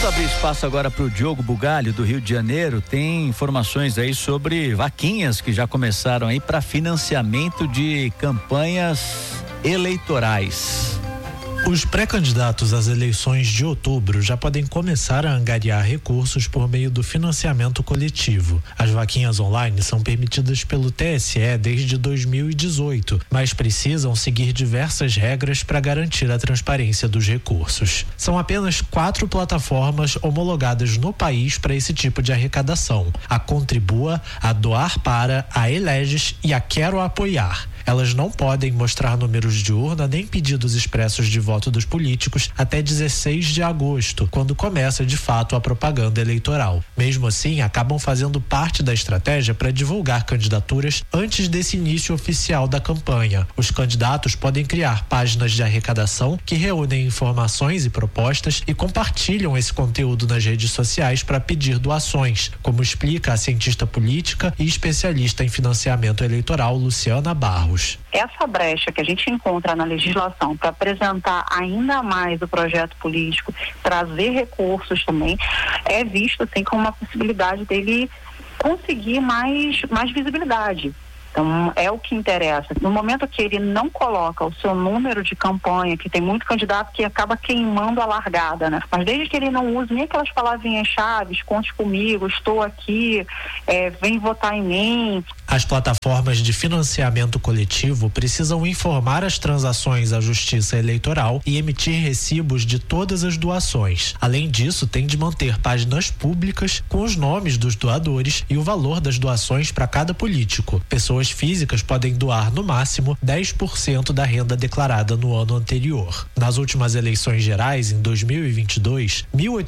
Vamos abrir espaço agora para o Diogo Bugalho, do Rio de Janeiro. Tem informações aí sobre vaquinhas que já começaram aí para financiamento de campanhas eleitorais. Os pré-candidatos às eleições de outubro já podem começar a angariar recursos por meio do financiamento coletivo. As vaquinhas online são permitidas pelo TSE desde 2018, mas precisam seguir diversas regras para garantir a transparência dos recursos. São apenas 4 plataformas homologadas no país para esse tipo de arrecadação: a Contribua, a Doar Para, a Eleges e a Quero Apoiar. Elas não podem mostrar números de urna nem pedidos expressos de voto dos políticos até 16 de agosto, quando começa de fato a propaganda eleitoral. Mesmo assim, acabam fazendo parte da estratégia para divulgar candidaturas antes desse início oficial da campanha. Os candidatos podem criar páginas de arrecadação que reúnem informações e propostas e compartilham esse conteúdo nas redes sociais para pedir doações, como explica a cientista política e especialista em financiamento eleitoral Luciana Barros. Essa brecha que a gente encontra na legislação para apresentar ainda mais o projeto político, trazer recursos também, é visto assim como uma possibilidade dele conseguir mais visibilidade. Então, é o que interessa. No momento que ele não coloca o seu número de campanha, que tem muito candidato que acaba queimando a largada, né? Mas desde que ele não use nem aquelas palavrinhas-chave, conte comigo, estou aqui, vem votar em mim. As plataformas de financiamento coletivo precisam informar as transações à Justiça Eleitoral e emitir recibos de todas as doações. Além disso, tem de manter páginas públicas com os nomes dos doadores e o valor das doações para cada político. Pessoas físicas podem doar no máximo 10% da renda declarada no ano anterior. Nas últimas eleições gerais, em 2022,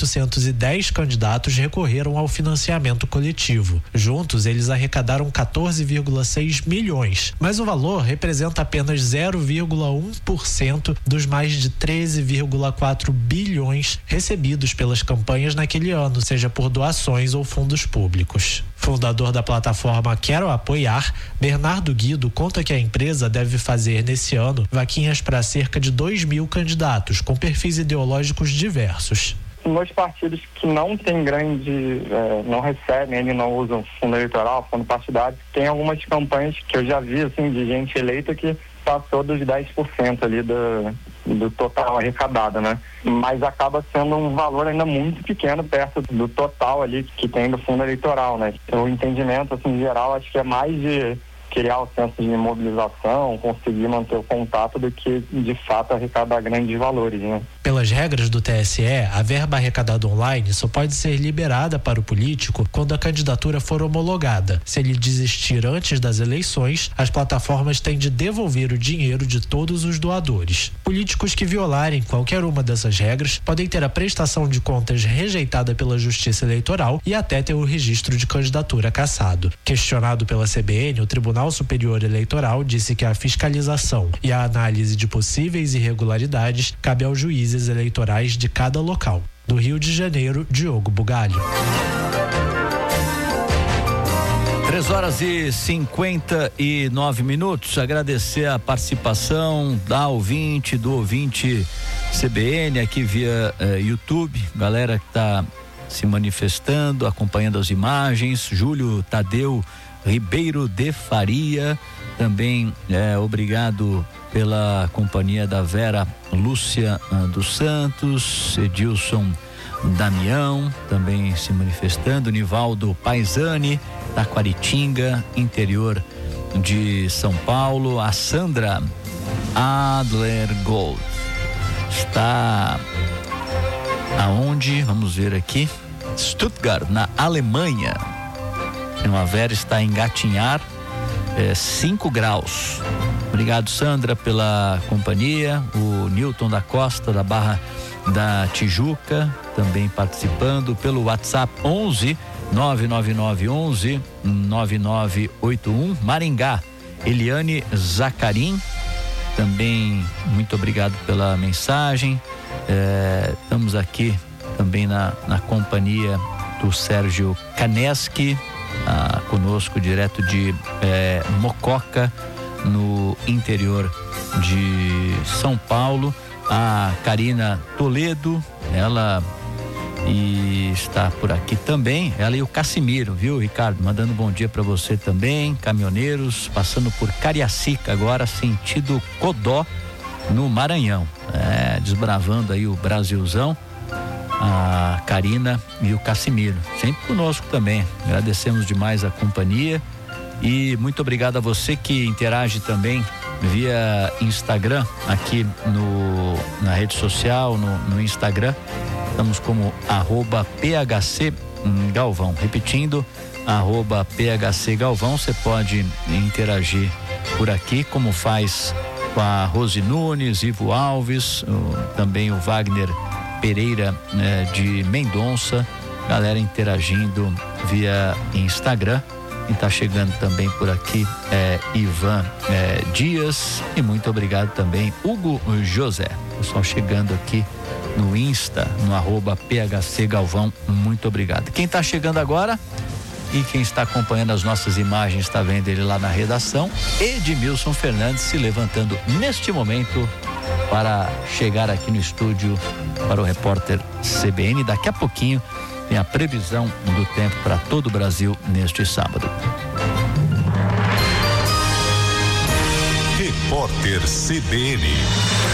1.810 candidatos recorreram ao financiamento coletivo. Juntos, eles arrecadaram 14,6 milhões, mas o valor representa apenas 0,1% dos mais de 13,4 bilhões recebidos pelas campanhas naquele ano, seja por doações ou fundos públicos. Fundador da plataforma Quero Apoiar, Bernardo Guido conta que a empresa deve fazer nesse ano vaquinhas para cerca de 2.000 candidatos com perfis ideológicos diversos. Nos partidos que não têm não recebem, não usam fundo eleitoral, fundo partidário, tem algumas campanhas que eu já vi, assim, de gente eleita que passou dos 10% ali do total arrecadado, né? Mas acaba sendo um valor ainda muito pequeno perto do total ali que tem do fundo eleitoral, né? O entendimento, assim, em geral, acho que é mais de criar o senso de mobilização, conseguir manter o contato do que, de fato, arrecadar grandes valores, né? Pelas regras do TSE, a verba arrecadada online só pode ser liberada para o político quando a candidatura for homologada. Se ele desistir antes das eleições, as plataformas têm de devolver o dinheiro de todos os doadores. Políticos que violarem qualquer uma dessas regras podem ter a prestação de contas rejeitada pela Justiça Eleitoral e até ter o registro de candidatura cassado. Questionado pela CBN, o Tribunal Superior Eleitoral disse que a fiscalização e a análise de possíveis irregularidades cabe aos juízes eleitorais de cada local. Do Rio de Janeiro, Diogo Bugalho. 3h59. Agradecer a participação do ouvinte CBN aqui via YouTube, galera que está se manifestando, acompanhando as imagens. Júlio Tadeu Ribeiro de Faria, também obrigado pela companhia da Vera Lúcia dos Santos, Edilson Damião também se manifestando, Nivaldo Paisani, Taquaritinga, interior de São Paulo. A Sandra Adler Gold está aonde? Vamos ver aqui. Stuttgart, na Alemanha. A primavera está em engatinhar, 5 graus. Obrigado, Sandra, pela companhia. O Newton da Costa, da Barra da Tijuca, também participando pelo WhatsApp 11 99911 9981. Maringá, Eliane Zacarim, também muito obrigado pela mensagem. Estamos aqui também na companhia do Sérgio Kaneski, conosco direto de Mococa, no interior de São Paulo. A Karina Toledo, ela e está por aqui também, ela e o Cassimiro, viu, Ricardo? Mandando bom dia para você também. Caminhoneiros passando por Cariacica agora, sentido Codó, no Maranhão, desbravando aí o Brasilzão, a Karina e o Cassimiro, sempre conosco também. Agradecemos demais a companhia e muito obrigado a você que interage também via Instagram, aqui na rede social, no Instagram. Estamos como @PHC Galvão. Repetindo, @PHC Galvão. Você pode interagir por aqui, como faz com a Rose Nunes, Ivo Alves, também o Wagner Pereira de Mendonça. Galera interagindo via Instagram. E tá chegando também por aqui Ivan Dias, e muito obrigado também Hugo José. Pessoal chegando aqui no Insta, no @PHC Galvão, muito obrigado. Quem tá chegando agora e quem está acompanhando as nossas imagens, está vendo ele lá na redação, Edmilson Fernandes se levantando neste momento para chegar aqui no estúdio para o repórter CBN. Daqui a pouquinho tem a previsão do tempo para todo o Brasil neste sábado. Repórter CBN.